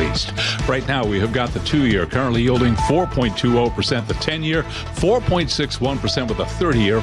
increased. Right now, we have got the 2-year currently yielding 4.20%, the 10-year 4.61%, with a 30-year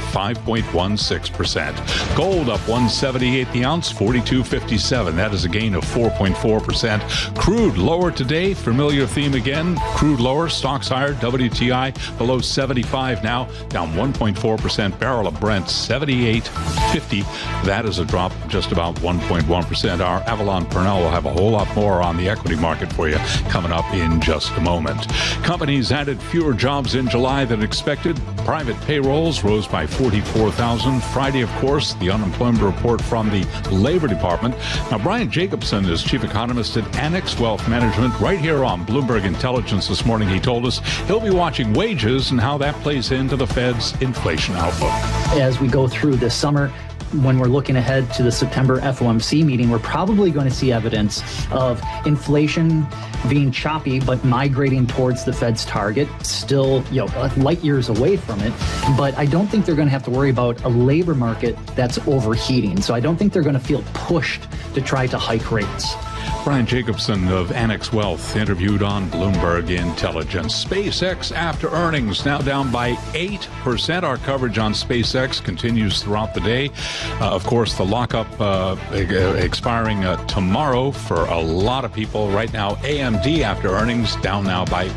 5.16%. Gold up 178 the ounce, 42.57. That is a gain of 4.4%. Crude lower today, familiar theme again. Crude lower, stocks higher, WTI below 75 now, down 1.4%. Barrel of Brent 78.50. That is a drop of just about 1.1%. Our Avalon Purnell will have a whole lot more on the equity market for you coming up in just a moment. Companies added fewer jobs in July than expected. Private payrolls rose by 44,000. Friday, of course, the unemployment report from the Labor Department. Now, Brian Jacobson is chief economist at Annex Wealth Management. Right here on Bloomberg Intelligence this morning, he told us he'll be watching wages and how that plays into the Fed's inflation outlook. As we go through this summer, when we're looking ahead to the September FOMC meeting, we're probably going to see evidence of inflation being choppy, but migrating towards the Fed's target, still, light years away from it. But I don't think they're going to have to worry about a labor market that's overheating. So I don't think they're going to feel pushed to try to hike rates. Brian Jacobson of Annex Wealth interviewed on Bloomberg Intelligence. SpaceX after earnings now down by 8%. Our coverage on SpaceX continues throughout the day. Of course, the lockup expiring tomorrow for a lot of people. Right now, AMD after earnings down now by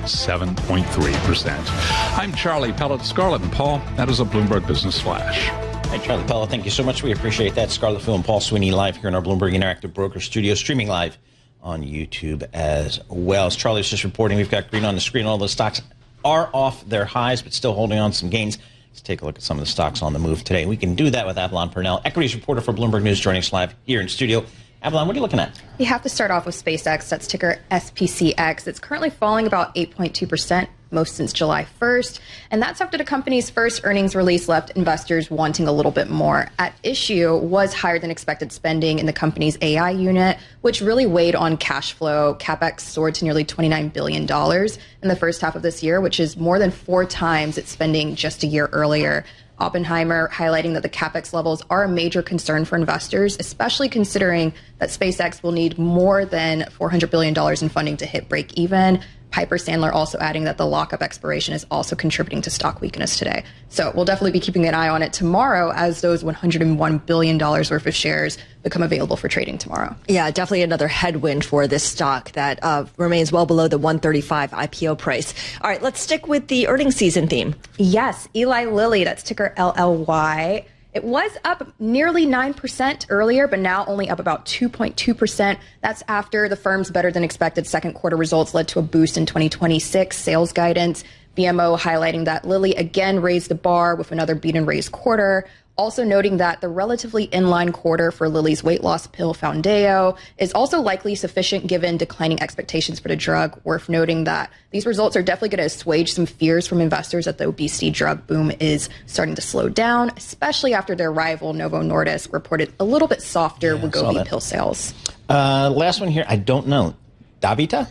7.3%. I'm Charlie Pellet, Scarlett and Paul. That is a Bloomberg Business Flash. Hi, Charlie Pellet. Thank you so much. We appreciate that. Scarlett Phil and Paul Sweeney live here in our Bloomberg Interactive Broker Studio, streaming live on YouTube as well. As Charlie was just reporting, we've got green on the screen. All those stocks are off their highs, but still holding on some gains. Let's take a look at some of the stocks on the move today. We can do that with Avalon Purnell, equities reporter for Bloomberg News, joining us live here in studio. Avalon, what are you looking at? We have to start off with SpaceX. That's ticker SPCX. It's currently falling about 8.2%, most since July 1st. And that's after the company's first earnings release left investors wanting a little bit more. At issue was higher than expected spending in the company's AI unit, which really weighed on cash flow. CapEx soared to nearly $29 billion in the first half of this year, which is more than 4 times its spending just a year earlier. Oppenheimer highlighting that the CapEx levels are a major concern for investors, especially considering that SpaceX will need more than $400 billion in funding to hit break even. Piper Sandler also adding that the lockup expiration is also contributing to stock weakness today. So we'll definitely be keeping an eye on it tomorrow as those $101 billion worth of shares become available for trading tomorrow. Yeah, definitely another headwind for this stock that remains well below the 135 IPO price. All right, let's stick with the earnings season theme. Yes, Eli Lilly, that's ticker LLY. It was up nearly 9% earlier, but now only up about 2.2%. That's after the firm's better than expected second quarter results led to a boost in 2026 sales guidance. BMO highlighting that Lilly again raised the bar with another beat and raise quarter. Also noting that the relatively inline quarter for Lilly's weight loss pill Foundayo is also likely sufficient given declining expectations for the drug. Worth noting that these results are definitely going to assuage some fears from investors that the obesity drug boom is starting to slow down, especially after their rival Novo Nordisk reported a little bit softer Wegovy pill sales. Last one here, I don't know. DaVita?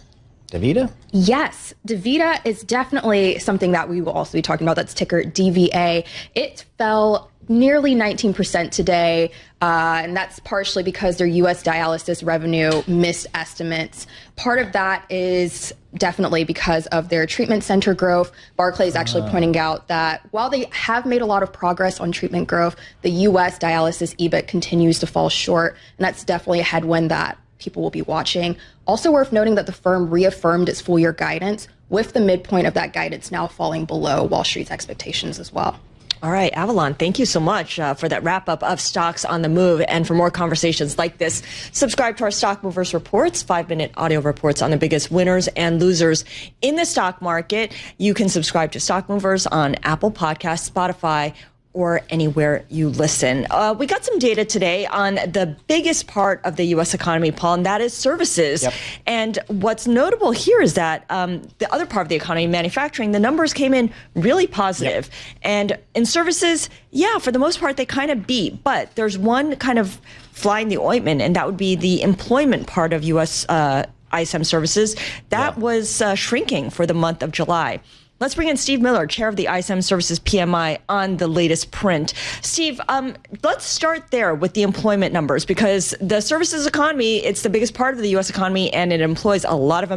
Yes, DaVita is definitely something that we will also be talking about. That's ticker DVA. It fell nearly 19% today, and that's partially because their U.S. dialysis revenue missed estimates. Part of that is definitely because of their treatment center growth. Barclays actually pointing out that while they have made a lot of progress on treatment growth, the U.S. dialysis EBIT continues to fall short, and that's definitely a headwind that people will be watching. Also worth noting that the firm reaffirmed its full year guidance, with the midpoint of that guidance now falling below Wall Street's expectations as well. All right, Avalon, thank you so much for that wrap-up of Stocks on the Move. And for more conversations like this, subscribe to our Stock Movers Reports, 5-minute audio reports on the biggest winners and losers in the stock market. You can subscribe to Stock Movers on Apple Podcasts, Spotify, or anywhere you listen. We got some data today on the biggest part of the U.S. economy, Paul, and that is services. Yep. And what's notable here is that the other part of the economy, manufacturing, the numbers came in really positive. Yep. And in services, yeah, for the most part, they kind of beat. But there's one kind of fly in the ointment, and that would be the employment part of U.S. ISM services. That was shrinking for the month of July. Let's bring in Steve Miller, chair of the ISM Services PMI, on the latest print. Steve, let's start there with the employment numbers, because the services economy, it's the biggest part of the U.S. economy, and it employs a lot of